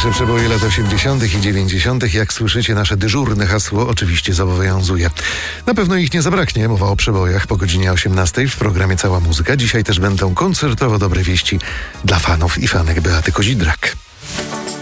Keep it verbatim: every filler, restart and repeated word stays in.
Największe przeboje lat osiemdziesiątych i dziewięćdziesiątych, jak słyszycie, nasze dyżurne hasło oczywiście zobowiązuje. Na pewno ich nie zabraknie, mowa o przebojach po godzinie osiemnastej w programie Cała Muzyka. Dzisiaj też będą koncertowo dobre wieści dla fanów i fanek Beaty Kozidrak.